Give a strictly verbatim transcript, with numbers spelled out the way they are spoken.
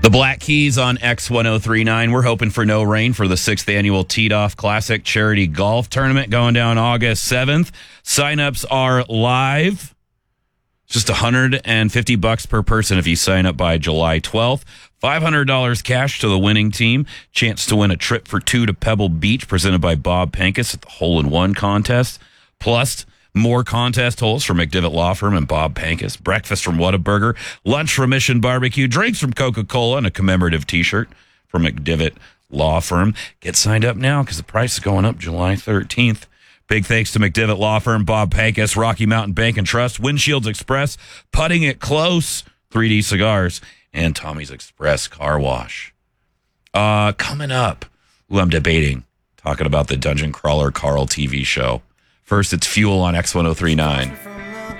The Black Keys on X ten thirty-nine. We're hoping for no rain for the sixth annual Teed Off Classic Charity Golf Tournament going down August seventh. Sign-ups are live. Just one hundred fifty bucks per person if you sign up by July twelfth. five hundred dollars cash to the winning team. Chance to win a trip for two to Pebble Beach presented by Bob Pankus at the Hole-in-One contest. Plus, more contest holes from McDivitt Law Firm and Bob Pankus. Breakfast from Whataburger. Lunch from Mission Barbecue. Drinks from Coca-Cola and a commemorative T-shirt from McDivitt Law Firm. Get signed up now because the price is going up July thirteenth. Big thanks to McDivitt Law Firm, Bob Pankus, Rocky Mountain Bank and Trust, Windshields Express, Putting It Close, three D Cigars, and Tommy's Express Car Wash. Uh, coming up, who I'm debating, talking about the Dungeon Crawler Carl T V show. First, it's Fuel on X ten thirty-nine.